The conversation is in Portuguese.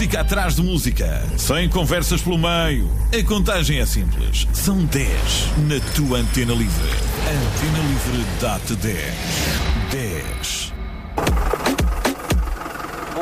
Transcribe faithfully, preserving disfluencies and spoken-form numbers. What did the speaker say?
Música atrás de música, sem conversas pelo meio. A contagem é simples. São dez na tua Antena Livre. Antena Livre dá-te dez. dez.